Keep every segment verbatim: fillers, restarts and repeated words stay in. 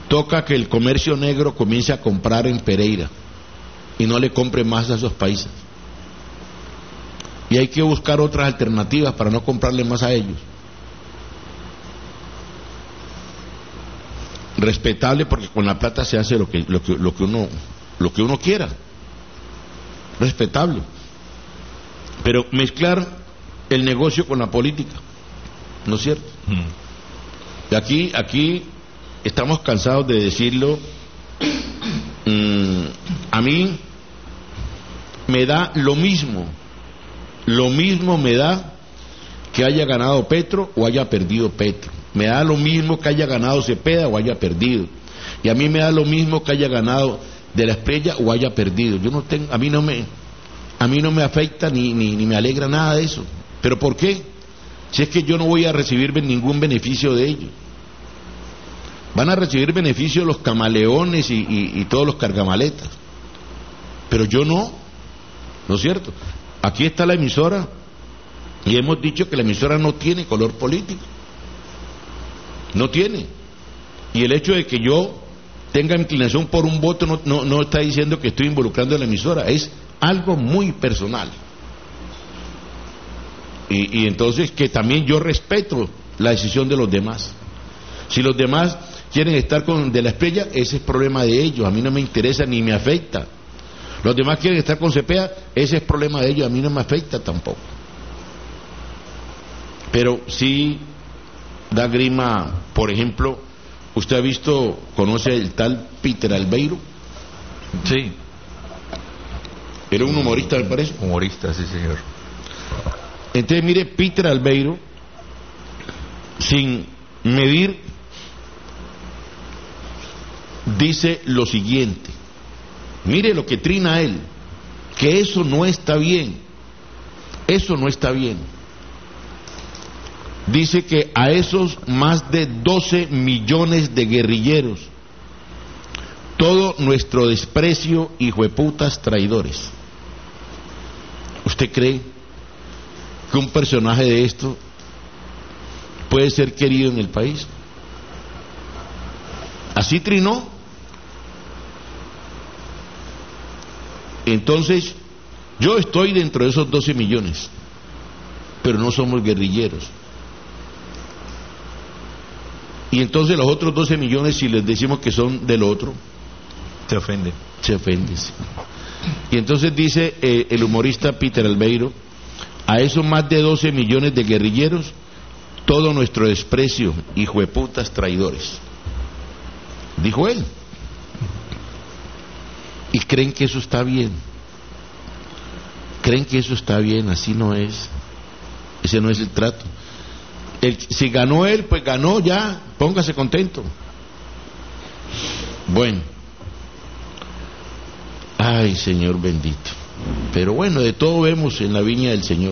toca que el comercio negro comience a comprar en Pereira y no le compre más a esos países. Y hay que buscar otras alternativas para no comprarle más a ellos. Respetable, porque con la plata se hace lo que, lo que, lo que uno, lo que uno quiera. Respetable. Pero mezclar el negocio con la política, ¿no es cierto? Mm. Y aquí, aquí estamos cansados de decirlo. Mm, a mí me da lo mismo. Lo mismo me da que haya ganado Petro o haya perdido Petro. Me da lo mismo que haya ganado Cepeda o haya perdido. Y a mí me da lo mismo que haya ganado De la Espriella o haya perdido. Yo no tengo, a mí no me, a mí no me afecta ni, ni, ni me alegra nada de eso. ¿Pero por qué? Si es que yo no voy a recibir ningún beneficio de ellos. Van a recibir beneficio los camaleones y, y, y todos los cargamaletas. Pero yo no, ¿no es cierto? Aquí está la emisora y hemos dicho que la emisora no tiene color político. No tiene. Y el hecho de que yo tenga inclinación por un voto no, no, no está diciendo que estoy involucrando a la emisora. Es algo muy personal. Y, y entonces que también yo respeto la decisión de los demás. Si los demás quieren estar con De la Espriella, ese es problema de ellos. A mí no me interesa ni me afecta. Los demás quieren estar con Cepeda, ese es problema de ellos, a mí no me afecta tampoco. Pero sí da grima, por ejemplo, usted ha visto, conoce el tal Peter Albeiro. Sí. Era un humorista, me parece. Humorista, sí, señor. Entonces, mire, Peter Albeiro, sin medir, dice lo siguiente. Mire lo que trina él, que eso no está bien, eso no está bien. Dice que a esos más de doce millones de guerrilleros, todo nuestro desprecio, hijueputas traidores. ¿Usted cree que un personaje de esto puede ser querido en el país? Así trinó. Entonces, yo estoy dentro de esos doce millones, pero no somos guerrilleros. Y entonces los otros doce millones, si les decimos que son del otro, se ofende. Se ofende, sí. Y entonces dice eh, el humorista Peter Albeiro, a esos más de doce millones de guerrilleros, todo nuestro desprecio, hijueputas traidores. Dijo él. Y creen que eso está bien. Creen que eso está bien, así no es. Ese no es el trato. El, si ganó él, pues ganó ya, póngase contento. Bueno. Ay, Señor bendito. Pero bueno, de todo vemos en la viña del Señor.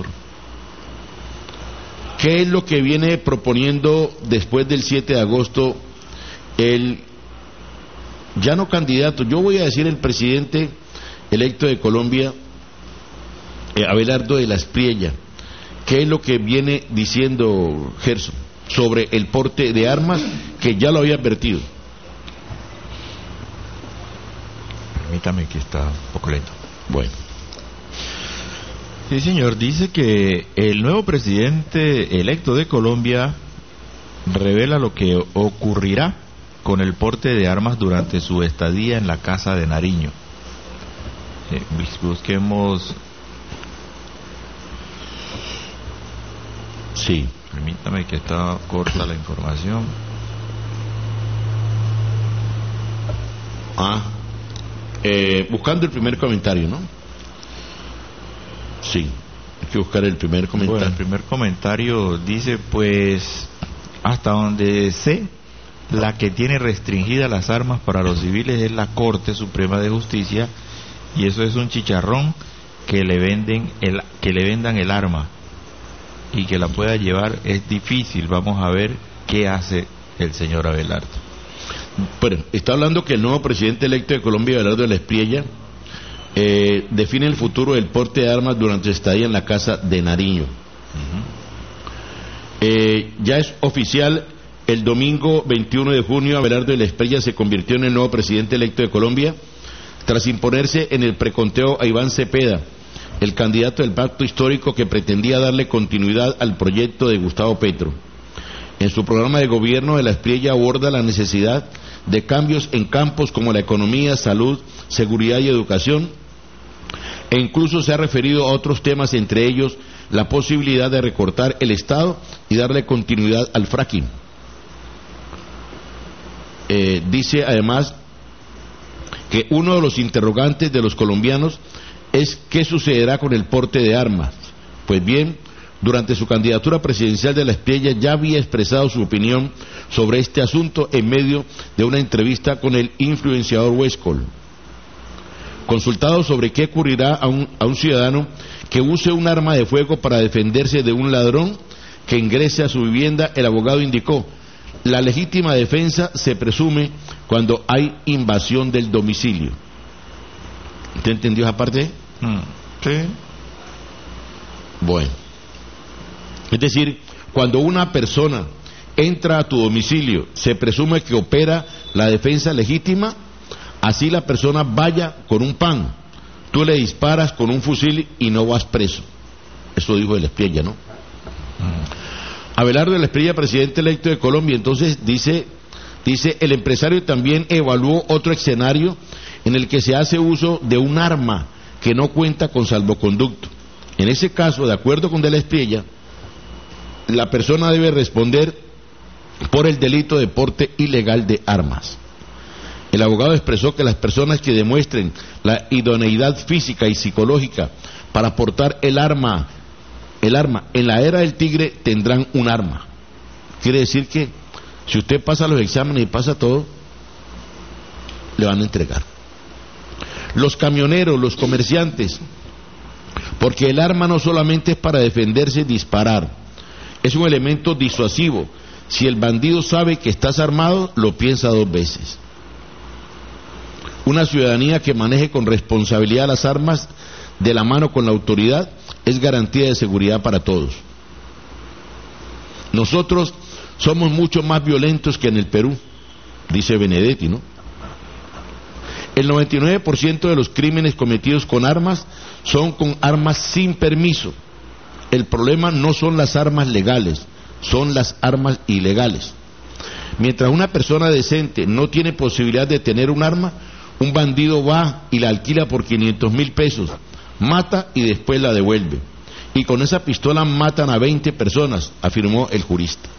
¿Qué es lo que viene proponiendo después del siete de agosto el ya no candidato, yo voy a decir el presidente electo de Colombia, eh, Abelardo de la Espriella? ¿Qué es lo que viene diciendo Gerson sobre el porte de armas, que ya lo había advertido? Permítame, que está un poco lento. Bueno. Sí, señor, dice que el nuevo presidente electo de Colombia revela lo que ocurrirá con el porte de armas durante su estadía en la Casa de Nariño. Eh, busquemos. Sí. Permítame, que está corta la información. Ah, eh, buscando el primer comentario, ¿no? Sí, hay que buscar el primer comentario. Bueno, el primer comentario dice, pues, hasta donde sé, la que tiene restringidas las armas para los civiles es la Corte Suprema de Justicia, y eso es un chicharrón que le venden el, que le vendan el arma y que la pueda llevar es difícil. Vamos a ver qué hace el señor Abelardo. Bueno, está hablando que el nuevo presidente electo de Colombia, Abelardo de la Espriella, eh, define el futuro del porte de armas durante su estadía en la Casa de Nariño. Uh-huh. eh, ya es oficial El domingo veintiuno de junio, Abelardo de la Espriella se convirtió en el nuevo presidente electo de Colombia, tras imponerse en el preconteo a Iván Cepeda, el candidato del pacto histórico que pretendía darle continuidad al proyecto de Gustavo Petro. En su programa de gobierno, de la Espriella aborda la necesidad de cambios en campos como la economía, salud, seguridad y educación, e incluso se ha referido a otros temas, entre ellos la posibilidad de recortar el Estado y darle continuidad al fracking. Eh, dice además que uno de los interrogantes de los colombianos es qué sucederá con el porte de armas. Pues bien, durante su candidatura presidencial, de la Espriella ya había expresado su opinión sobre este asunto en medio de una entrevista con el influenciador Huescol. Consultado sobre qué ocurrirá a un, a un ciudadano que use un arma de fuego para defenderse de un ladrón que ingrese a su vivienda, el abogado indicó: la legítima defensa se presume cuando hay invasión del domicilio. ¿Usted entendió esa parte? Mm, sí. Bueno. Es decir, cuando una persona entra a tu domicilio, se presume que opera la defensa legítima, así la persona vaya con un pan, tú le disparas con un fusil y no vas preso. Eso dijo de la Espriella, ¿no? Mm. Abelardo de la Espriella, presidente electo de Colombia, entonces dice, dice, el empresario también evaluó otro escenario en el que se hace uso de un arma que no cuenta con salvoconducto. En ese caso, de acuerdo con de la Espriella, la persona debe responder por el delito de porte ilegal de armas. El abogado expresó que las personas que demuestren la idoneidad física y psicológica para portar el arma, el arma en la era del tigre, tendrán un arma. Quiere decir que si usted pasa los exámenes y pasa todo, le van a entregar. Los camioneros, los comerciantes, porque el arma no solamente es para defenderse y disparar, es un elemento disuasivo. Si el bandido sabe que estás armado, lo piensa dos veces. Una ciudadanía que maneje con responsabilidad las armas de la mano con la autoridad es garantía de seguridad para todos. Nosotros somos mucho más violentos que en el Perú, dice Benedetti, ¿no? El noventa y nueve por ciento de los crímenes cometidos con armas son con armas sin permiso. El problema no son las armas legales, son las armas ilegales. Mientras una persona decente no tiene posibilidad de tener un arma, un bandido va y la alquila por quinientos mil pesos, mata y después la devuelve. Y con esa pistola matan a veinte personas, afirmó el jurista.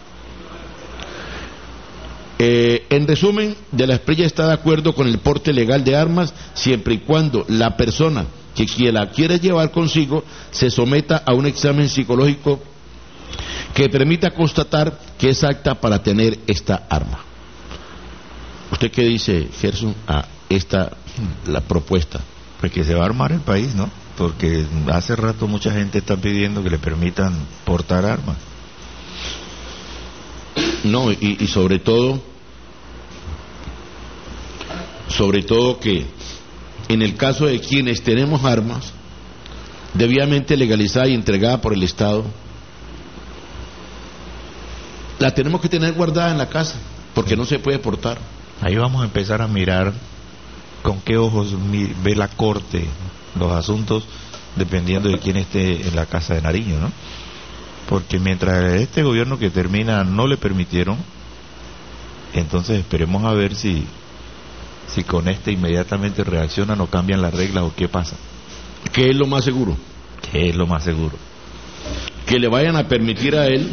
Eh, en resumen, de la Espriella está de acuerdo con el porte legal de armas siempre y cuando la persona que quien la quiere llevar consigo se someta a un examen psicológico que permita constatar que es apta para tener esta arma. ¿Usted qué dice, Gerson, a esta la propuesta? Pues que se va a armar el país, ¿no? Porque hace rato mucha gente está pidiendo que le permitan portar armas. No, y, y sobre todo, sobre todo que en el caso de quienes tenemos armas debidamente legalizada y entregada por el Estado, la tenemos que tener guardada en la casa, porque no se puede portar. Ahí vamos a empezar a mirar con qué ojos ve la Corte los asuntos, dependiendo de quién esté en la Casa de Nariño, ¿no? Porque mientras este gobierno que termina no le permitieron, entonces esperemos a ver si si con este inmediatamente reaccionan o cambian las reglas o qué pasa. ¿Qué es lo más seguro? ¿Qué es lo más seguro? Que le vayan a permitir a él,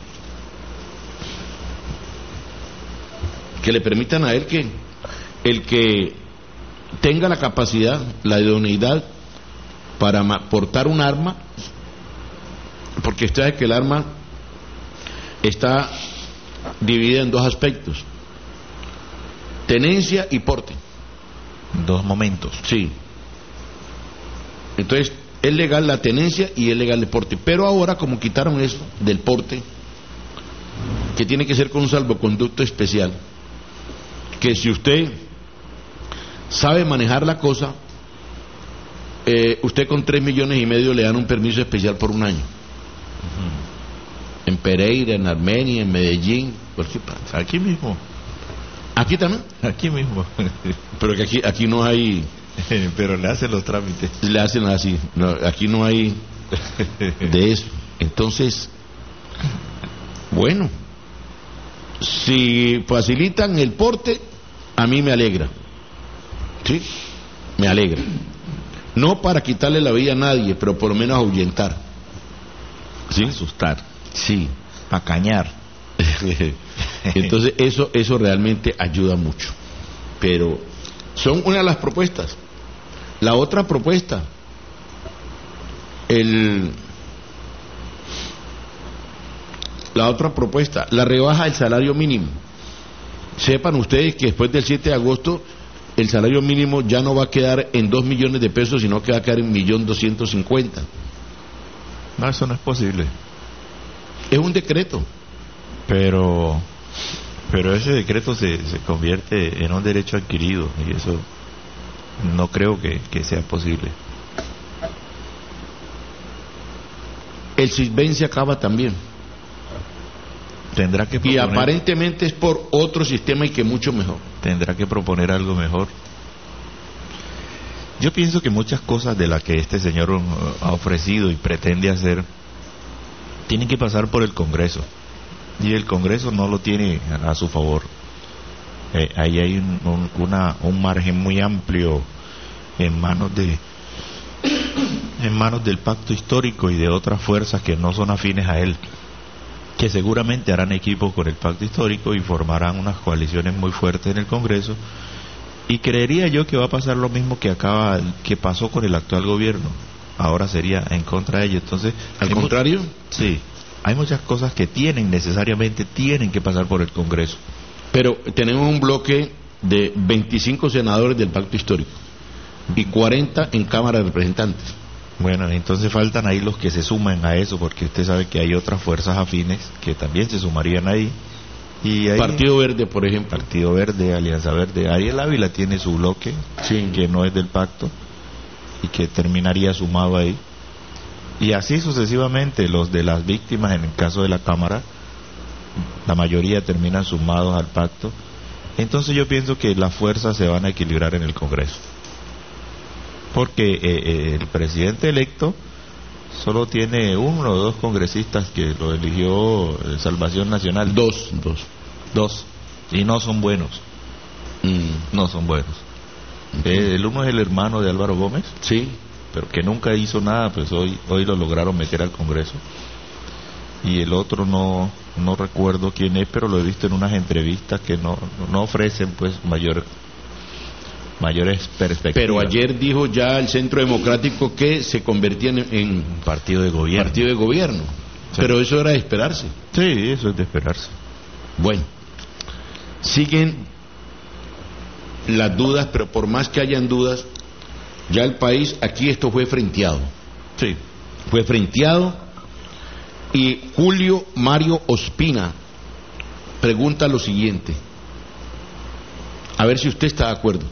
que le permitan a él que el que tenga la capacidad, la idoneidad para portar un arma, porque usted sabe que el arma está dividida en dos aspectos: tenencia y porte. Dos momentos. Sí. Entonces, es legal la tenencia y es legal el porte. Pero ahora, como quitaron eso del porte, que tiene que ser con un salvoconducto especial, que si usted sabe manejar la cosa, eh, usted con tres millones y medio le dan un permiso especial por un año. Uh-huh. En Pereira, en Armenia, en Medellín, cualquier parte. Aquí mismo. ¿Aquí también? Aquí mismo. Pero que aquí, aquí no hay... Pero le hacen los trámites. Le hacen así. No, aquí no hay de eso. Entonces, bueno, si facilitan el porte, a mí me alegra. ¿Sí? Me alegra. No para quitarle la vida a nadie, pero por lo menos ahuyentar. ¿Sí? Asustar. Sí. Acañar. Entonces eso eso realmente ayuda mucho. Pero son una de las propuestas. La otra propuesta, el la otra propuesta, la rebaja del salario mínimo. Sepan ustedes que después del siete de agosto el salario mínimo ya no va a quedar en dos millones de pesos, sino que va a quedar en un millón doscientos cincuenta. No, eso no es posible. Es un decreto. Pero pero ese decreto se, se convierte en un derecho adquirido y eso no creo que, que sea posible. El SISBEN se acaba también. Tendrá que proponer, y aparentemente es por otro sistema y que mucho mejor. Tendrá que proponer algo mejor. Yo pienso que muchas cosas de las que este señor ha ofrecido y pretende hacer tienen que pasar por el Congreso. Y el Congreso no lo tiene a su favor. Eh, ahí hay un, un, una, un margen muy amplio en manos de en manos del pacto histórico y de otras fuerzas que no son afines a él, que seguramente harán equipo con el pacto histórico y formarán unas coaliciones muy fuertes en el Congreso. Y creería yo que va a pasar lo mismo que acaba que pasó con el actual gobierno. Ahora sería en contra de ello. Entonces, al contrario, sí. Hay muchas cosas que tienen, necesariamente tienen que pasar por el Congreso. Pero tenemos un bloque de veinticinco senadores del pacto histórico y cuarenta en Cámara de Representantes. Bueno, entonces faltan ahí los que se suman a eso, porque usted sabe que hay otras fuerzas afines que también se sumarían ahí. Y ahí Partido Verde, por ejemplo. Partido Verde, Alianza Verde. Ariel Ávila tiene su bloque, sí, que no es del pacto y que terminaría sumado ahí. Y así sucesivamente, los de las víctimas en el caso de la Cámara, la mayoría terminan sumados al pacto. Entonces yo pienso que las fuerzas se van a equilibrar en el Congreso, porque eh, eh, el presidente electo solo tiene uno o dos congresistas que lo eligió Salvación Nacional. Dos, dos. Dos. Y no son buenos. Mm. No son buenos. Okay. Eh, el uno es el hermano de Álvaro Gómez. Sí. Pero que nunca hizo nada, pues hoy hoy lo lograron meter al Congreso. Y el otro no no recuerdo quién es, pero lo he visto en unas entrevistas que no no ofrecen pues mayor mayores perspectivas. Pero ayer dijo ya el Centro Democrático que se convertía en, en partido de gobierno. Partido de gobierno. Sí. Pero eso era de esperarse. Sí, eso es de esperarse. Bueno, siguen las dudas, pero por más que hayan dudas, ya el país, aquí esto fue frenteado. Sí. Fue frenteado y Julio Mario Ospina pregunta lo siguiente, a ver si usted está de acuerdo.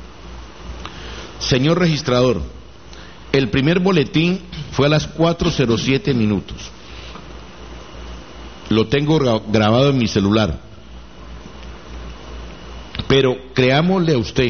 Señor registrador, el primer boletín fue a las cuatro cero siete minutos. Lo tengo grabado en mi celular. Pero creámosle a usted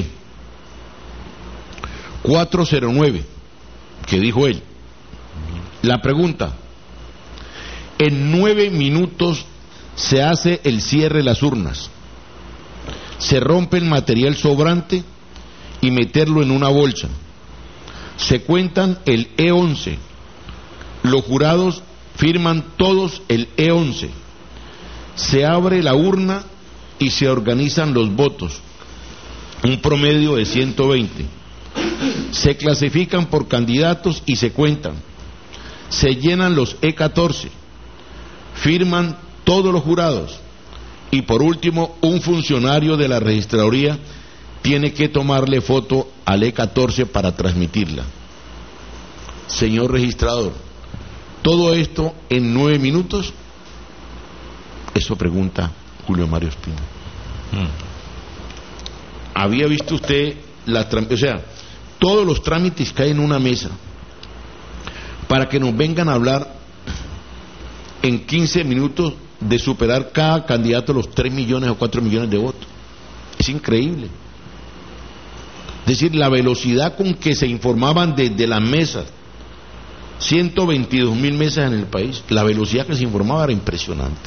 cuatro cero nueve, que dijo él. La pregunta: en nueve minutos se hace el cierre de las urnas, se rompe el material sobrante y meterlo en una bolsa, se cuentan el E once, los jurados firman todos el E once, se abre la urna y se organizan los votos, un promedio de ciento veinte, se clasifican por candidatos y se cuentan, se llenan los E catorce, firman todos los jurados y por último un funcionario de la registraduría tiene que tomarle foto al E catorce para transmitirla. Señor registrador, ¿todo esto en nueve minutos? Eso pregunta Julio Mario Ospina. Mm. ¿Había visto usted la tram- o sea, todos los trámites caen en una mesa para que nos vengan a hablar en quince minutos de superar cada candidato los tres millones o cuatro millones de votos. Es increíble. Es decir, la velocidad con que se informaban desde las mesas, ciento veintidós mil mesas en el país, la velocidad que se informaba era impresionante.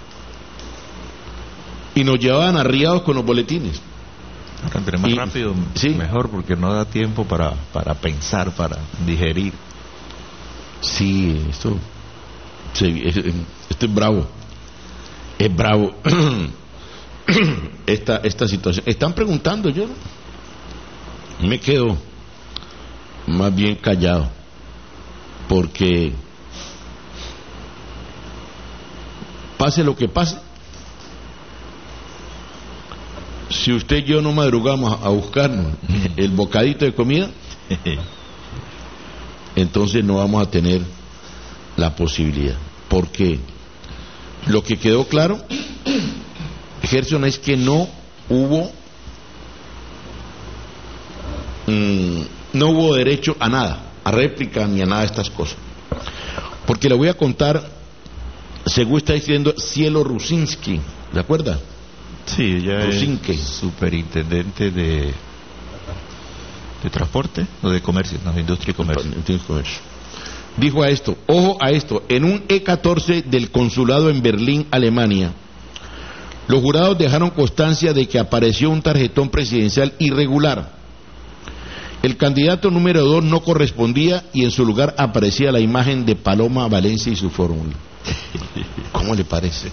Y nos llevaban arriados con los boletines. Entre más y, rápido, sí. mejor, porque no da tiempo para, para pensar, para digerir. Sí, esto, sí, esto es bravo. Es bravo esta, esta situación. Están preguntando, yo me quedo más bien callado, porque pase lo que pase, si usted y yo no madrugamos a buscarnos el bocadito de comida, entonces no vamos a tener la posibilidad. Porque lo que quedó claro, Gerson, es que no hubo mmm, no hubo derecho a nada, a réplica ni a nada de estas cosas. Porque le voy a contar, según está diciendo Cielo Rusinski, ¿de acuerdo? Sí, ella Rusinski, es superintendente de de transporte o de comercio, no, de industria y comercio. comercio. Dijo a esto, ojo a esto, en un E catorce del consulado en Berlín, Alemania, los jurados dejaron constancia de que apareció un tarjetón presidencial irregular. El candidato número dos no correspondía y en su lugar aparecía la imagen de Paloma Valencia y su fórmula. ¿Cómo le parece?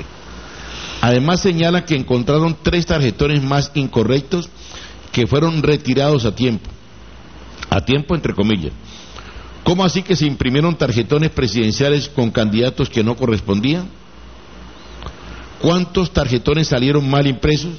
Además señala que encontraron tres tarjetones más incorrectos que fueron retirados a tiempo. A tiempo entre comillas. ¿Cómo así que se imprimieron tarjetones presidenciales con candidatos que no correspondían? ¿Cuántos tarjetones salieron mal impresos?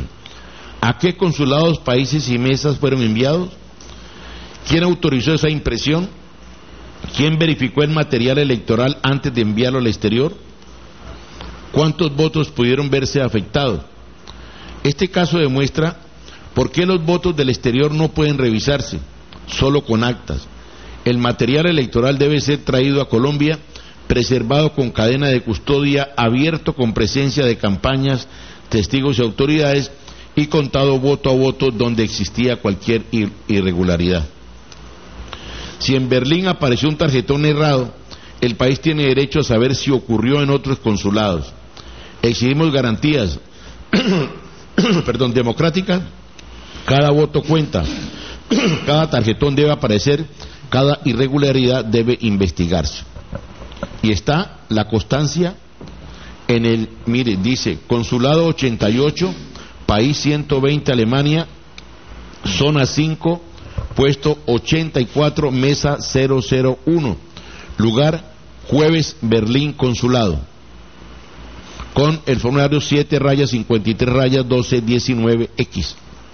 ¿A qué consulados, países y mesas fueron enviados? ¿Quién autorizó esa impresión? ¿Quién verificó el material electoral antes de enviarlo al exterior? ¿Cuántos votos pudieron verse afectados? Este caso demuestra por qué los votos del exterior no pueden revisarse, solo con actas. El material electoral debe ser traído a Colombia, preservado con cadena de custodia, abierto con presencia de campañas, testigos y autoridades, y contado voto a voto donde existía cualquier ir- irregularidad. Si en Berlín apareció un tarjetón errado, el país tiene derecho a saber si ocurrió en otros consulados. Exigimos garantías perdón, democráticas. Cada voto cuenta, cada tarjetón debe aparecer, cada irregularidad debe investigarse. Y está la constancia en el, mire, dice, consulado ochenta y ocho, país ciento veinte, Alemania, zona cinco, puesto ochenta y cuatro, mesa cero cero uno, lugar jueves, Berlín, consulado, con el formulario siete rayas cincuenta y tres rayas doce diecinueve equis.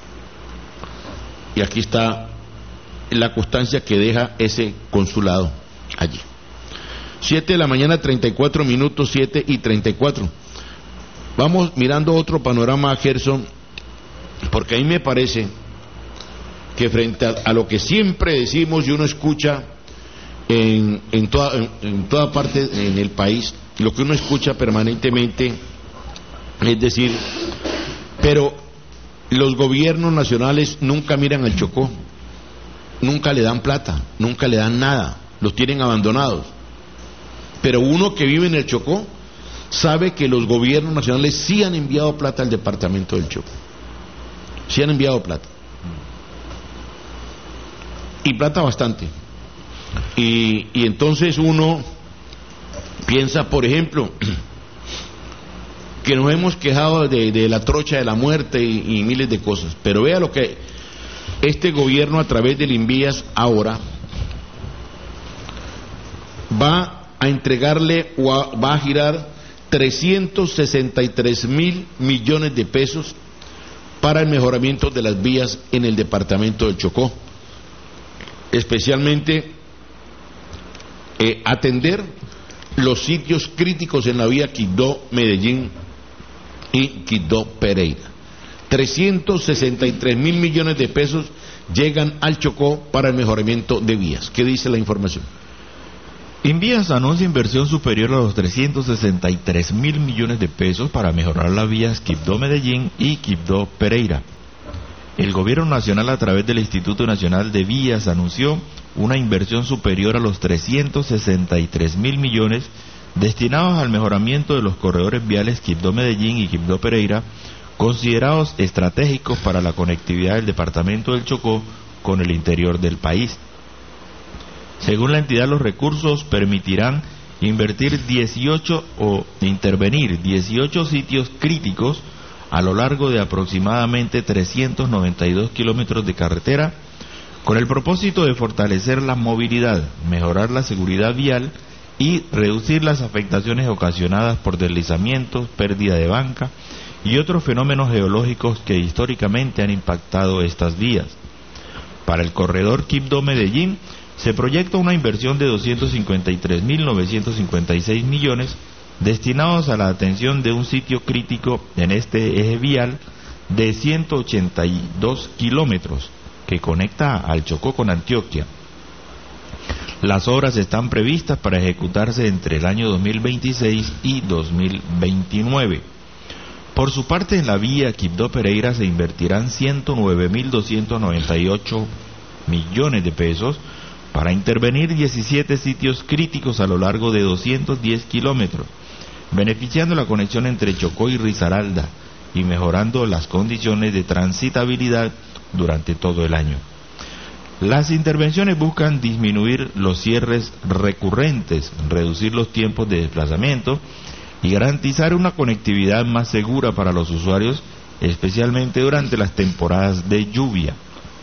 Y aquí está la constancia que deja ese consulado allí. siete de la mañana, treinta y cuatro minutos, siete y treinta y cuatro. Vamos mirando otro panorama, Gerson, porque a mí me parece que frente a, a lo que siempre decimos y uno escucha en, en, toda, en, en toda parte en el país, lo que uno escucha permanentemente es decir, pero los gobiernos nacionales nunca miran al Chocó, nunca le dan plata, nunca le dan nada, los tienen abandonados. Pero uno que vive en el Chocó sabe que los gobiernos nacionales sí han enviado plata al departamento del Chocó, sí han enviado plata, y plata bastante. Y, y entonces uno piensa, por ejemplo, que nos hemos quejado de, de la trocha de la muerte y, y miles de cosas, pero vea lo que este gobierno a través del Invías ahora va a entregarle o a, va a girar trescientos sesenta y tres mil millones de pesos para el mejoramiento de las vías en el departamento del Chocó, especialmente eh, atender los sitios críticos en la vía Quibdó-Medellín y Quibdó-Pereira. trescientos sesenta y tres mil millones de pesos llegan al Chocó para el mejoramiento de vías. ¿Qué dice la información? Invías anuncia inversión superior a los trescientos sesenta y tres mil millones de pesos para mejorar las vías Quibdó-Medellín y Quibdó-Pereira. El Gobierno Nacional, a través del Instituto Nacional de Vías, anunció una inversión superior a los trescientos sesenta y tres mil millones destinados al mejoramiento de los corredores viales Quibdó-Medellín y Quibdó-Pereira, considerados estratégicos para la conectividad del departamento del Chocó con el interior del país. Según la entidad, los recursos permitirán invertir dieciocho o intervenir dieciocho sitios críticos a lo largo de aproximadamente trescientos noventa y dos kilómetros de carretera, con el propósito de fortalecer la movilidad, mejorar la seguridad vial y reducir las afectaciones ocasionadas por deslizamientos, pérdida de banca y otros fenómenos geológicos que históricamente han impactado estas vías. Para el corredor Quibdó-Medellín se proyecta una inversión de doscientos cincuenta y tres mil novecientos cincuenta y seis millones destinados a la atención de un sitio crítico en este eje vial de ciento ochenta y dos kilómetros que conecta al Chocó con Antioquia. Las obras están previstas para ejecutarse entre el año dos mil veintiséis y dos mil veintinueve. Por su parte, en la vía Quibdó-Pereira se invertirán ciento nueve mil doscientos noventa y ocho millones de pesos para intervenir diecisiete sitios críticos a lo largo de doscientos diez kilómetros, beneficiando la conexión entre Chocó y Risaralda y mejorando las condiciones de transitabilidad durante todo el año. Las intervenciones buscan disminuir los cierres recurrentes, reducir los tiempos de desplazamiento y garantizar una conectividad más segura para los usuarios, especialmente durante las temporadas de lluvia.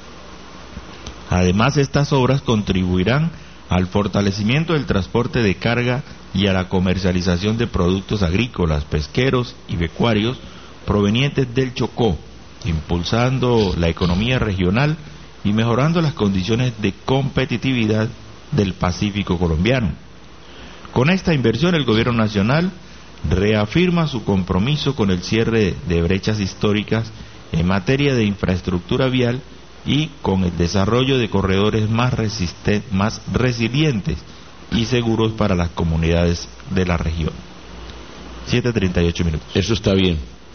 Además, estas obras contribuirán al fortalecimiento del transporte de carga y a la comercialización de productos agrícolas, pesqueros y pecuarios provenientes del Chocó, impulsando la economía regional y mejorando las condiciones de competitividad del Pacífico colombiano. Con esta inversión, el Gobierno Nacional reafirma su compromiso con el cierre de brechas históricas en materia de infraestructura vial y con el desarrollo de corredores más, resisten- más resilientes y seguros para las comunidades de la región. siete treinta y ocho minutos. Eso está bien.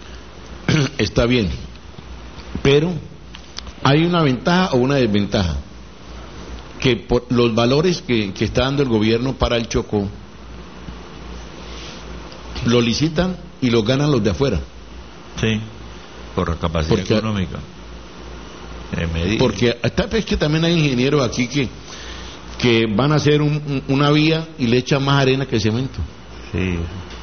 Está bien. Pero hay una ventaja o una desventaja. Que por los valores que, que está dando el gobierno para el Chocó, lo licitan y los ganan los de afuera. Sí, por la capacidad Porque, económica. Porque es que también hay ingenieros aquí que que van a hacer un, un, una vía y le echan más arena que cemento. Sí.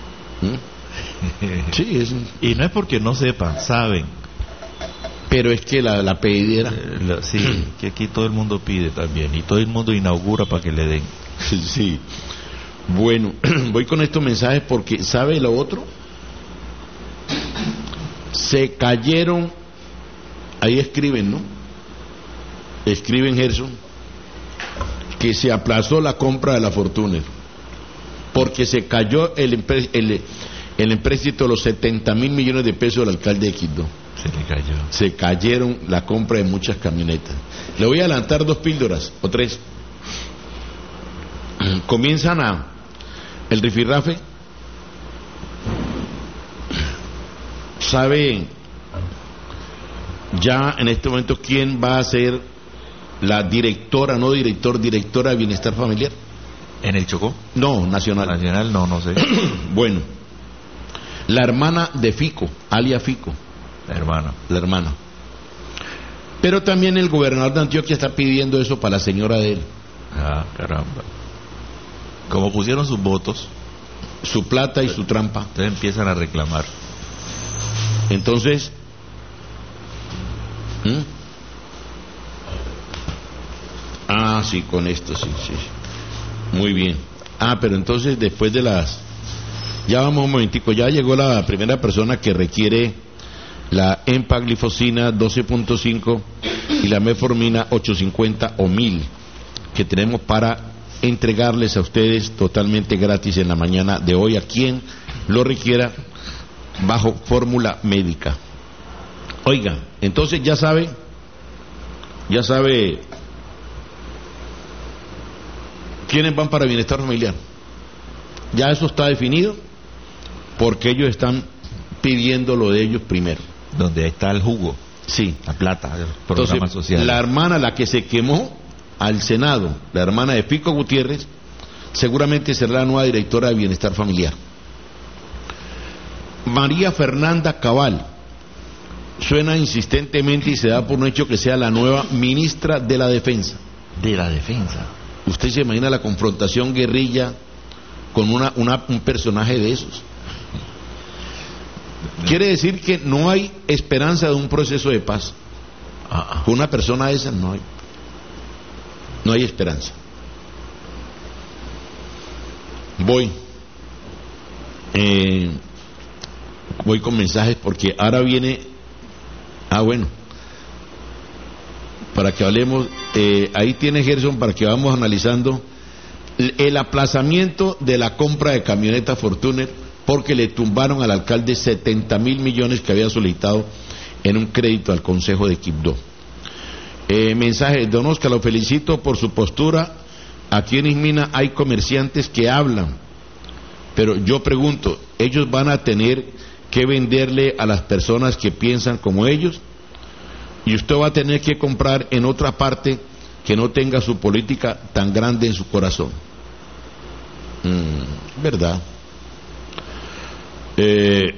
¿Mm? Sí, es... Y no es porque no sepan, saben. Pero es que la, la pedidera... Eh, lo, sí, que aquí todo el mundo pide también y todo el mundo inaugura para que le den. Sí. Bueno, voy con estos mensajes porque ¿sabe lo otro? Se cayeron, ahí escriben, ¿no? Escriben, Gerson, que se aplazó la compra de la Fortuner porque se cayó el, empre, el, el empréstito de los setenta mil millones de pesos del alcalde de Quibdó. Se le cayó. Se cayeron la compra de muchas camionetas. Le voy a adelantar dos píldoras o tres. Comienzan a el rifirrafe. ¿Sabe ya en este momento quién va a ser la directora, no director, directora de Bienestar Familiar? ¿En el Chocó? No, nacional. Nacional, no, no sé. Bueno, la hermana de Fico, alia Fico. La hermana. La hermana. Pero también el gobernador de Antioquia está pidiendo eso para la señora de él. Ah, caramba. Como pusieron sus votos, su plata y su trampa, entonces empiezan a reclamar. Entonces, ¿Mm? ah, sí, con esto, sí, sí. Muy bien. Ah, pero entonces después de las... Ya vamos un momentico, ya llegó la primera persona que requiere la empaglifosina doce punto cinco y la metformina ochocientos cincuenta o mil, que tenemos para entregarles a ustedes totalmente gratis en la mañana de hoy a quien lo requiera bajo fórmula médica. Oiga, entonces ya sabe, ya sabe ¿Quiénes van para bienestar familiar? Ya eso está definido porque ellos están pidiendo lo de ellos primero. Donde está el jugo. Sí. La plata, el programa Entonces, social. La hermana, la que se quemó al Senado, la hermana de Pico Gutiérrez, seguramente será la nueva directora de Bienestar Familiar. María Fernanda Cabal suena insistentemente y se da por un hecho que sea la nueva ministra de la Defensa. De la Defensa. ¿Usted se imagina la confrontación guerrilla con una, una, un personaje de esos? Quiere decir que no hay esperanza de un proceso de paz. Con una persona de esas no hay. No hay esperanza. Voy. Eh, voy con mensajes porque ahora viene. Ah, bueno. Para que hablemos. Eh, ahí tiene Gerson para que vamos analizando el, el aplazamiento de la compra de camioneta Fortuner porque le tumbaron al alcalde setenta mil millones que había solicitado en un crédito al Consejo de Quibdó. Eh, mensaje, don Oscar, lo felicito por su postura. Aquí en Ismina hay comerciantes que hablan, pero yo pregunto, ¿ellos van a tener que venderle a las personas que piensan como ellos? Y usted va a tener que comprar en otra parte que no tenga su política tan grande en su corazón. Mm, ¿verdad? Eh,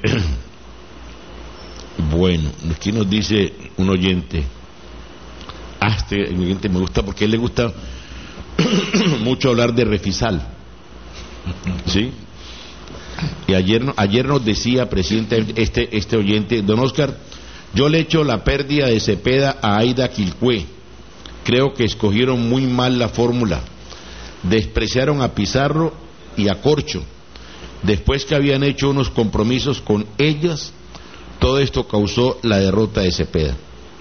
bueno, aquí nos dice un oyente. Ah, este oyente me gusta porque a él le gusta mucho hablar de Refisal. ¿Sí? Y ayer, ayer nos decía, presidente, este, este oyente, don Oscar, yo le echo la pérdida de Cepeda a Aida Quilpué. Creo que escogieron muy mal la fórmula. Despreciaron a Pizarro y a Corcho. Después que habían hecho unos compromisos con ellas, todo esto causó la derrota de Cepeda.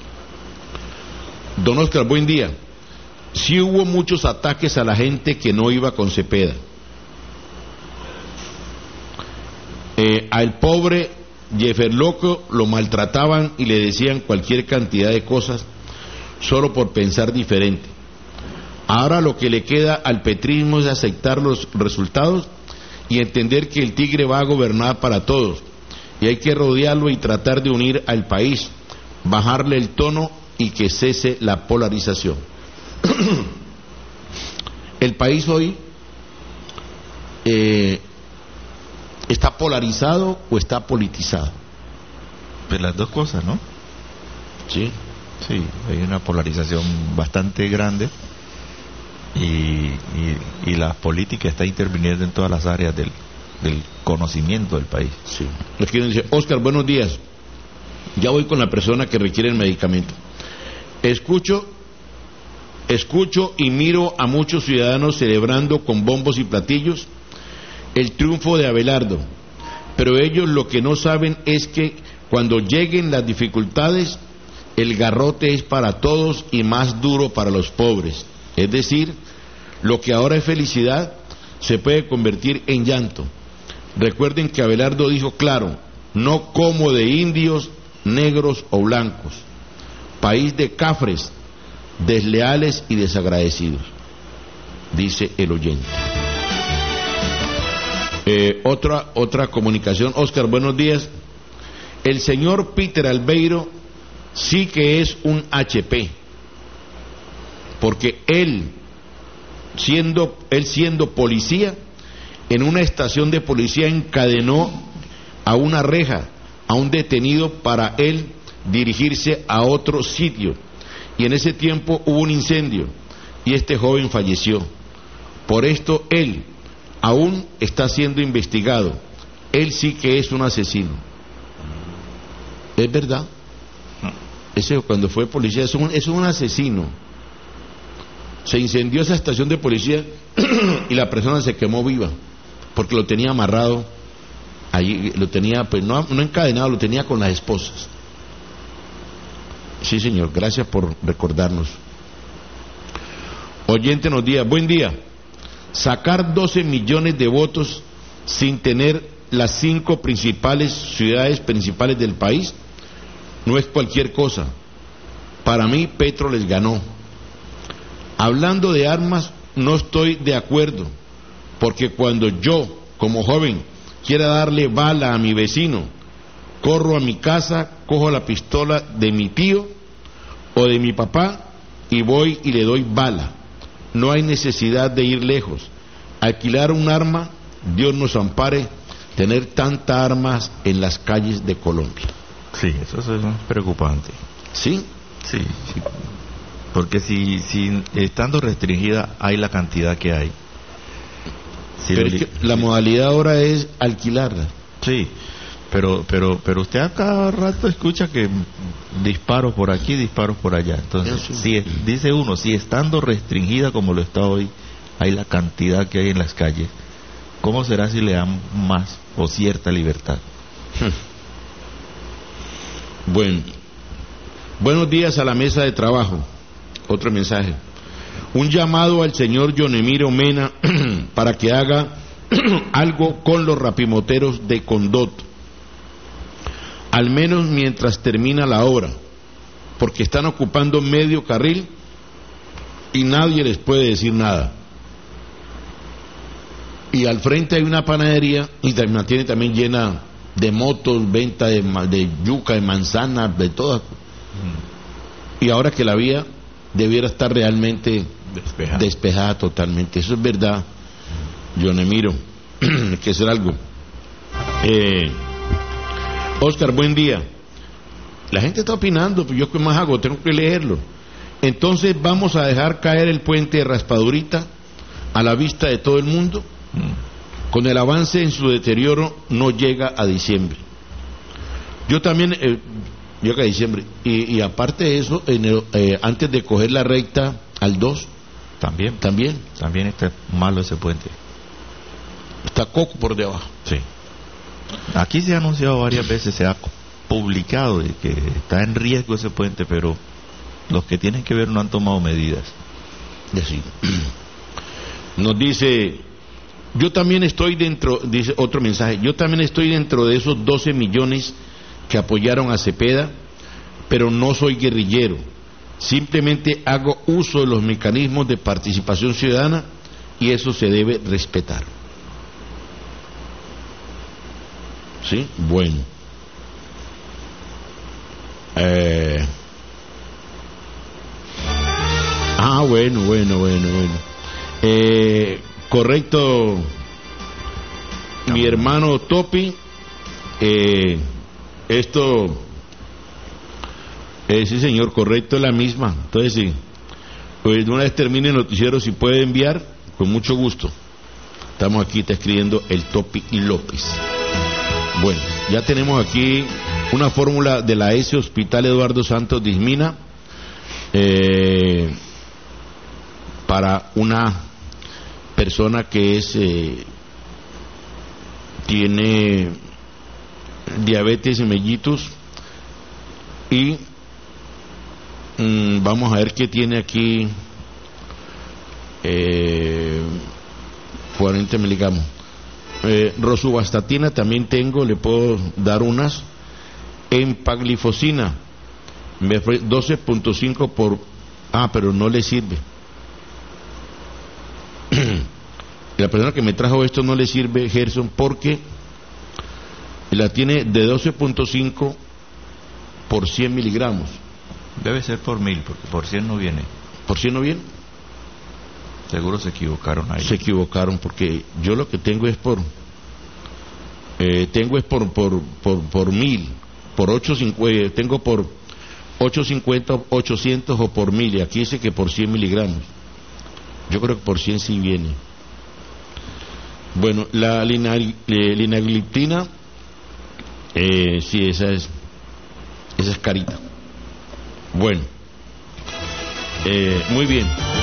Don Oscar, buen día. Sí hubo muchos ataques a la gente que no iba con Cepeda. Eh, al pobre Jefferloco lo maltrataban y le decían cualquier cantidad de cosas solo por pensar diferente. Ahora lo que le queda al petrismo es aceptar los resultados y entender que el tigre va a gobernar para todos y hay que rodearlo y tratar de unir al país, bajarle el tono y que cese la polarización. El país hoy eh, ¿está polarizado o está politizado? Pues las dos cosas, ¿no? Sí. Sí, hay una polarización bastante grande y, y, y la política está interviniendo en todas las áreas del, del conocimiento del país. Sí. Les quiero decir, Oscar, buenos días. Ya voy con la persona que requiere el medicamento. Escucho, escucho y miro a muchos ciudadanos celebrando con bombos y platillos el triunfo de Abelardo, pero ellos lo que no saben es que cuando lleguen las dificultades, el garrote es para todos y más duro para los pobres. Es decir, lo que ahora es felicidad se puede convertir en llanto. Recuerden que Abelardo dijo claro, no como de indios, negros o blancos, país de cafres, desleales y desagradecidos, dice el oyente. Eh, otra, otra comunicación. Oscar, buenos días. El señor Peter Albeiro sí que es un H P, porque él siendo, él siendo policía, en una estación de policía encadenó a una reja a un detenido para él dirigirse a otro sitio, y en ese tiempo hubo un incendio y este joven falleció. Por esto él aún está siendo investigado. Él sí que es un asesino. ¿Es verdad? Ese cuando fue policía es un, es un asesino. Se incendió esa estación de policía y la persona se quemó viva porque lo tenía amarrado allí, lo tenía pues no, no encadenado, lo tenía con las esposas. Sí, señor, gracias por recordarnos. Oyente nos diga, buen día. Sacar doce millones de votos sin tener las cinco principales ciudades principales del país no es cualquier cosa. Para mí Petro les ganó. Hablando de armas, no estoy de acuerdo, porque cuando yo, como joven, quiera darle bala a mi vecino, corro a mi casa, cojo la pistola de mi tío o de mi papá y voy y le doy bala. No hay necesidad de ir lejos. Alquilar un arma, Dios nos ampare, tener tantas armas en las calles de Colombia. Sí, eso es preocupante. ¿Sí? Sí, sí. Porque si, si estando restringida hay la cantidad que hay. Si pero el, es que la modalidad ahora es alquilarla. Sí, pero pero pero usted a cada rato escucha que disparos por aquí, disparos por allá. Entonces, sí. si es, dice uno, si estando restringida como lo está hoy, hay la cantidad que hay en las calles, ¿cómo será si le dan más o cierta libertad? Bueno, buenos días a la mesa de trabajo. Otro mensaje. Un llamado al señor Yonemiro Mena para que haga algo con los rapimoteros de Condot, al menos mientras termina la obra, porque están ocupando medio carril y nadie les puede decir nada. Y al frente hay una panadería y la tiene también llena de motos, venta de, de yuca, de manzanas, de todas. Y ahora que la vía debiera estar realmente despejada, despejada totalmente. Eso es verdad, Yonemiro. Hay que hacer algo. Eh, Oscar, buen día. La gente está opinando, pero yo qué más hago, tengo que leerlo. Entonces vamos a dejar caer el puente de Raspadurita a la vista de todo el mundo. Mm. Con el avance en su deterioro no llega a diciembre. Yo también eh, llega a diciembre y, y aparte de eso, en el, eh, antes de coger la recta al dos, también también también está malo ese puente. Está coco por debajo. Sí. Aquí se ha anunciado varias veces, se ha publicado de que está en riesgo ese puente, pero los que tienen que ver no han tomado medidas. Sí. Nos dice, yo también estoy dentro, dice otro mensaje, yo también estoy dentro de esos doce millones que apoyaron a Cepeda, pero no soy guerrillero, simplemente hago uso de los mecanismos de participación ciudadana y eso se debe respetar. ¿Sí? Bueno. Eh... Ah, bueno, bueno, bueno, bueno. Eh, correcto, mi hermano Topi. Eh, esto, eh, sí señor, correcto, es la misma. Entonces sí, pues una vez termine el noticiero, si puede enviar, con mucho gusto. Estamos aquí, está escribiendo el Topi López. Bueno, ya tenemos aquí una fórmula de la S Hospital Eduardo Santos Dismina eh, para una persona que es eh, tiene diabetes mellitus y mmm, vamos a ver qué tiene aquí. eh, cuarenta miligramos. Eh, rosuvastatina también tengo, le puedo dar unas. Empaglifosina doce punto cinco por... Ah, pero no le sirve. La persona que me trajo esto no le sirve, Gerson, porque la tiene de doce punto cinco por cien miligramos. Debe ser por mil, porque por cien no viene. ¿Por cien no viene? Seguro se equivocaron ahí. Se equivocaron, porque yo lo que tengo es por... Eh, tengo es por por por, por mil, por ocho cincuenta, tengo por ochocientos cincuenta, ochocientos o por mil, y aquí dice que por cien miligramos. Yo creo que por cien sí viene. Bueno, la linagliptina, eh, sí, esa es, esa es carita. Bueno, eh, muy bien.